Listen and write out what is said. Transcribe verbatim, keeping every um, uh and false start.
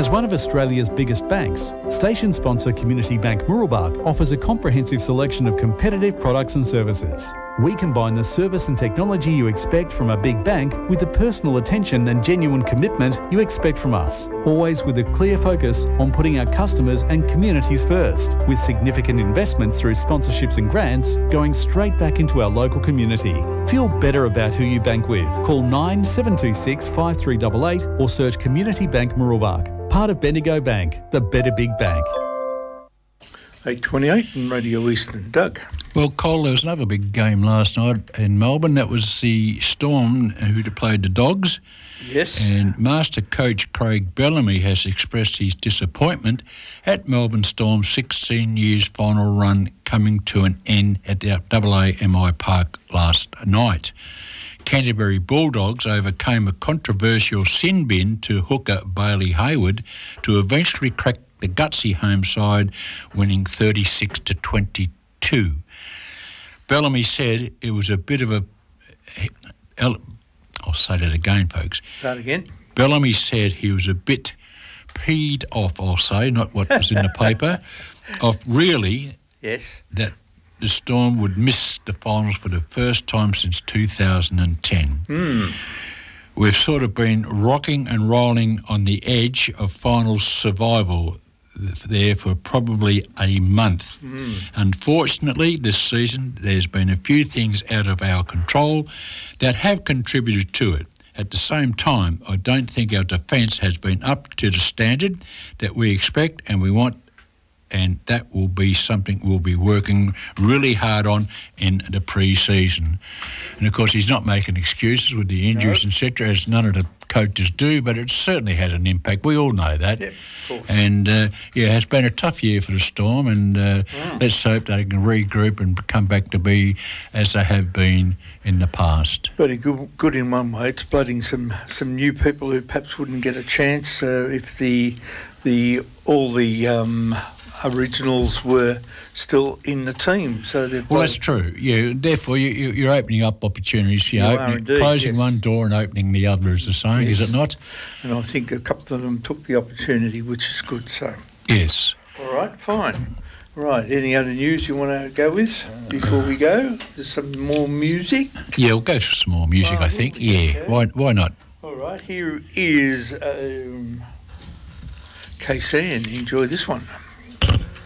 As one of Australia's biggest banks, station sponsor Community Bank Mooroolbark offers a comprehensive selection of competitive products and services. We combine the service and technology you expect from a big bank with the personal attention and genuine commitment you expect from us, always with a clear focus on putting our customers and communities first, with significant investments through sponsorships and grants going straight back into our local community. Feel better about who you bank with. Call nine seven two six, five three eight eight or search Community Bank Mooroolbark, part of Bendigo Bank, the better big bank. eight twenty-eight and Radio Eastern. Doug. Well, Cole, there was another big game last night in Melbourne. That was the Storm who played the Dogs. Yes. And Master Coach Craig Bellamy has expressed his disappointment at Melbourne Storm's sixteen years final run coming to an end at the A A M I Park last night. Canterbury Bulldogs overcame a controversial sin bin to hooker Bailey Hayward to eventually crack the gutsy home side, winning thirty-six to twenty-two. Bellamy said it was a bit of a... I'll say that again, folks. Start again. Bellamy said he was a bit peed off, I'll say, not what was in the paper, of really yes. that the Storm would miss the finals for the first time since two thousand ten. Mm. We've sort of been rocking and rolling on the edge of finals survival there for probably a month. Mm. Unfortunately, this season, there's been a few things out of our control that have contributed to it. At the same time, I don't think our defence has been up to the standard that we expect and we want, and that will be something we'll be working really hard on in the pre-season. And, of course, he's not making excuses with the injuries, no. et cetera, as none of the coaches do, but it certainly had an impact. We all know that. Yep, of course. And, uh, yeah, it's been a tough year for the Storm, and uh, mm. let's hope they can regroup and come back to be as they have been in the past. Bloody good, good in one way. It's blooding some, some new people who perhaps wouldn't get a chance uh, if the the all the... Um, originals were still in the team, so they're well, that's true. Yeah, therefore you, you, you're opening up opportunities. You, You know, are opening, indeed, closing yes. one door and opening the other, is the saying, Yes. is it not? And I think a couple of them took the opportunity, which is good. So, yes. All right, fine. Right, any other news you want to go with before we go? There's some more music. Yeah, we'll go for some more music. Oh, I think. okay. Yeah. Why? Why not? All right, here is um, K C, and enjoy this one.